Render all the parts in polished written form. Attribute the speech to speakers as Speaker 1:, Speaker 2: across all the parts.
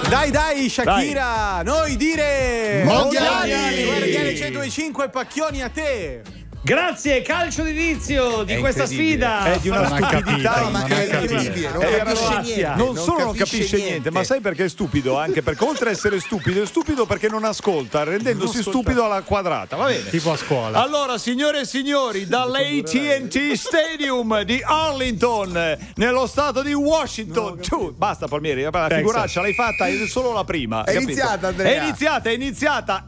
Speaker 1: Dai, Shakira, noi dire
Speaker 2: Mondiali!
Speaker 1: Su RTL 102.5 Pacchioni a te.
Speaker 3: Grazie, calcio d'inizio di questa sfida.
Speaker 2: È di una stupidità
Speaker 4: ma è incredibile, non capisce niente.
Speaker 2: Non solo non capisce niente, ma sai perché è stupido? Anche perché oltre a essere stupido, è stupido perché non ascolta, rendendosi stupido alla quadrata. Va bene.
Speaker 5: Tipo a scuola.
Speaker 2: Allora, signore e signori, dall'AT&T Stadium di Arlington, nello stato di Washington. Basta, Palmieri, la figuraccia l'hai fatta, è solo la prima.
Speaker 4: È
Speaker 2: capito?
Speaker 4: iniziata, Andrea.
Speaker 2: È iniziata.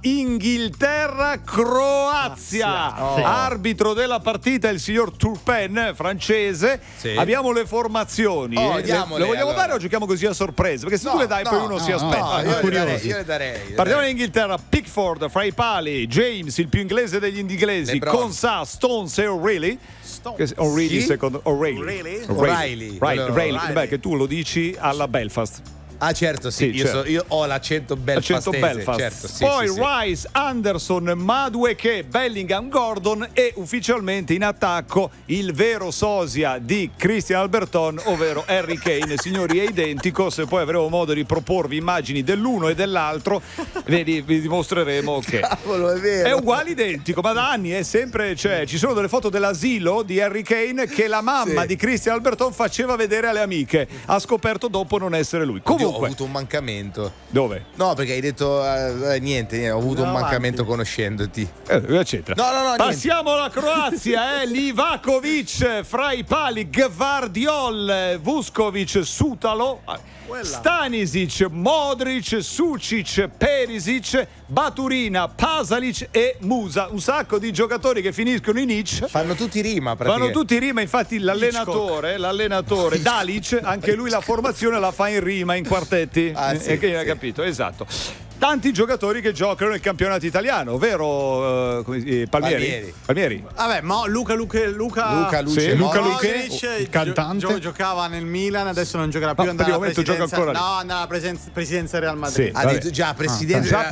Speaker 2: Inghilterra-Croazia. Arbitro della partita il signor Turpin, francese.
Speaker 4: Sì.
Speaker 2: Abbiamo le formazioni. Le
Speaker 4: diamole,
Speaker 2: vogliamo
Speaker 4: allora.
Speaker 2: dare o giochiamo così a sorpresa? Perché se tu le dai poi uno si aspetta.
Speaker 4: io le darei.
Speaker 2: Partiamo in Inghilterra. Pickford fra i pali, James il più inglese degli inglesi,
Speaker 4: LeBron.
Speaker 2: Consa, Stones e O'Reilly. O'Reilly
Speaker 4: Sì?
Speaker 2: secondo
Speaker 4: O'Reilly.
Speaker 2: Beh, che tu lo dici alla Belfast.
Speaker 4: Ah, certo, sì. Io ho l'accento belfastese. Certo, sì,
Speaker 2: Poi
Speaker 4: sì.
Speaker 2: Rice, Anderson, Madueke, Bellingham, Gordon e ufficialmente in attacco il vero sosia di Christian Alberton, ovvero Harry Kane. Signori, è identico. Se poi avremo modo di proporvi immagini dell'uno e dell'altro, vi dimostreremo che
Speaker 4: Cavolo, è vero.
Speaker 2: è uguale identico, ma da anni è sempre, cioè, ci sono delle foto dell'asilo di Harry Kane che la mamma di Christian Alberton faceva vedere alle amiche. Ha scoperto dopo non essere lui.
Speaker 4: Oddio,
Speaker 2: Comunque,
Speaker 4: ho avuto un mancamento.
Speaker 2: dove?
Speaker 4: No, perché hai detto niente, ho avuto un mancamento conoscendoti.
Speaker 2: Eccetera.
Speaker 4: No, niente.
Speaker 2: Passiamo alla Croazia, Livakovic fra i pali, Gvardiol, Vuskovic, Sutalo, Stanisic, Modric, Sucic, Perisic, Baturina, Pasalic e Musa. Un sacco di giocatori che finiscono in ic.
Speaker 4: Fanno tutti rima,
Speaker 2: Infatti l'allenatore Dalic, anche lui la formazione la fa in rima, in quartetti. Hai capito? Esatto. Tanti giocatori che giocano nel campionato italiano, vero Palmieri?
Speaker 1: Vabbè, Luca Luque,
Speaker 5: il cantante.
Speaker 1: giocava nel Milan, adesso non giocherà più.
Speaker 2: Per il momento gioca ancora lì.
Speaker 1: No, andava alla presidenza Real Madrid.
Speaker 2: Sì,
Speaker 4: ha detto già presidente